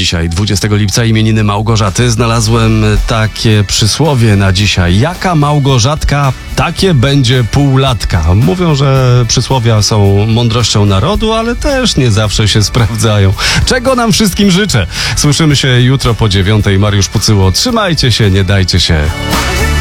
Dzisiaj, 20 lipca, imieniny Małgorzaty. Znalazłem takie przysłowie na dzisiaj. Jaka Małgorzatka, takie będzie półlatka. Mówią, że przysłowia są mądrością narodu, ale też nie zawsze się sprawdzają. Czego nam wszystkim życzę? Słyszymy się jutro po 9:00. Mariusz Pucyło. Trzymajcie się, nie dajcie się.